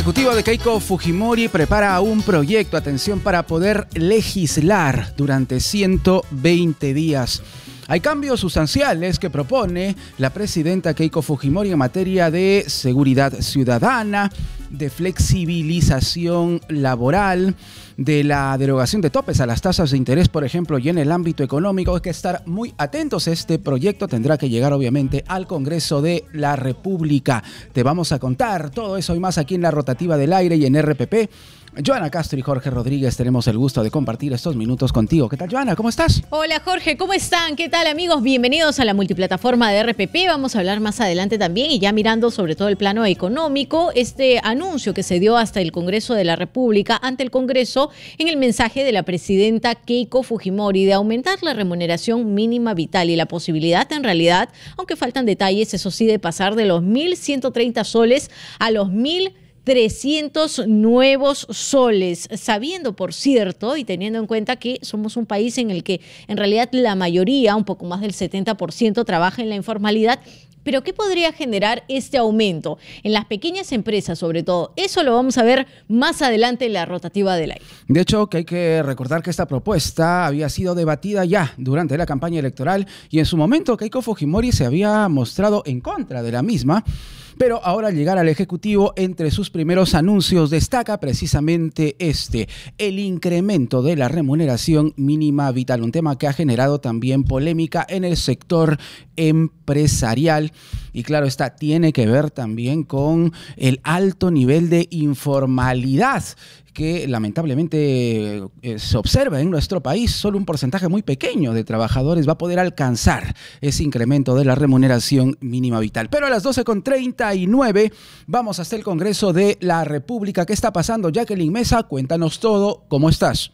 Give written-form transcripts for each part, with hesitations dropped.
El Ejecutivo de Keiko Fujimori prepara un proyecto, atención, para poder legislar durante 120 días. Hay cambios sustanciales que propone la presidenta Keiko Fujimori en materia de seguridad ciudadana, de flexibilización laboral, de la derogación de topes a las tasas de interés, por ejemplo, y en el ámbito económico. Hay que estar muy atentos. Este proyecto tendrá que llegar, obviamente, al Congreso de la República. Te vamos a contar todo eso y más aquí en La Rotativa del Aire y en RPP. Joana Castro y Jorge Rodríguez, tenemos el gusto de compartir estos minutos contigo. ¿Qué tal, Joana? ¿Cómo estás? Hola, Jorge, ¿cómo están? ¿Qué tal, amigos? Bienvenidos a la multiplataforma de RPP. Vamos a hablar más adelante también, y ya mirando sobre todo el plano económico, este anuncio que se dio hasta el Congreso de la República, ante el Congreso, en el mensaje de la presidenta Keiko Fujimori de aumentar la remuneración mínima vital y la posibilidad, en realidad, aunque faltan detalles, eso sí, de pasar de los 1.130 soles a los 1.300 nuevos soles, sabiendo, por cierto, y teniendo en cuenta que somos un país en el que en realidad la mayoría, un poco más del 70%, trabaja en la informalidad. Pero ¿qué podría generar este aumento en las pequeñas empresas, sobre todo? Eso lo vamos a ver más adelante en La Rotativa del Aire. De hecho, que hay que recordar que esta propuesta había sido debatida ya durante la campaña electoral y en su momento Keiko Fujimori se había mostrado en contra de la misma. Pero ahora, al llegar al Ejecutivo, entre sus primeros anuncios destaca precisamente el incremento de la remuneración mínima vital, un tema que ha generado también polémica en el sector empresarial. Y claro, esta tiene que ver también con el alto nivel de informalidad que lamentablemente se observa en nuestro país. Solo un porcentaje muy pequeño de trabajadores va a poder alcanzar ese incremento de la remuneración mínima vital. Pero a las 12:39 vamos hasta el Congreso de la República. ¿Qué está pasando? Jacqueline Mesa, cuéntanos todo. ¿Cómo estás?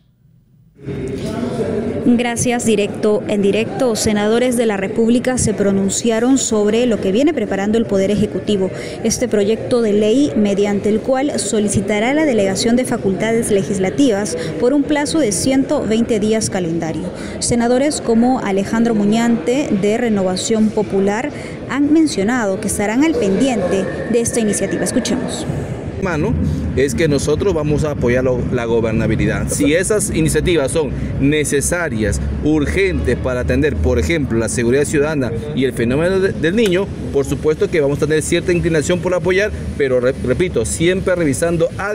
Gracias. Directo en directo, senadores de la República se pronunciaron sobre lo que viene preparando el Poder Ejecutivo, este proyecto de ley mediante el cual solicitará la delegación de facultades legislativas por un plazo de 120 días calendario. Senadores como Alejandro Muñante, de Renovación Popular, han mencionado que estarán al pendiente de esta iniciativa. Escuchemos. Mano es que nosotros vamos a apoyar la gobernabilidad. Si esas iniciativas son necesarias, urgentes para atender, por ejemplo, la seguridad ciudadana y el fenómeno del niño, por supuesto que vamos a tener cierta inclinación por apoyar, pero repito, siempre revisando